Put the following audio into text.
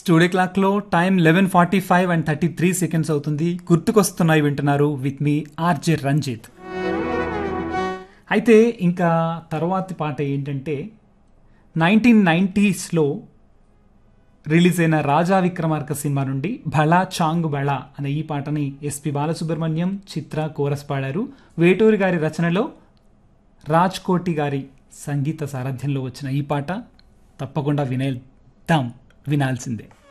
Studio క్లాక్లో time 11:45 and 33 seconds అవుతుంది. గుర్తుకొస్తున్నాయి వింటున్నారు విత్ మీ ఆర్జే రంజిత్. అయితే ఇంకా తర్వాతి పాట ఏంటంటే 1990స్లో రిలీజ్ అయిన రాజా విక్రమార్క సినిమా నుండి భళా చాంగ్ బళా అనే ఈ పాటని ఎస్పి బాలసుబ్రహ్మణ్యం, చిత్ర కోరస్ పాడారు. వేటూరి గారి రచనలో రాజ్ కోటి గారి సంగీత సారథ్యంలో వచ్చిన ఈ పాట తప్పకుండా వినాల్సిందే.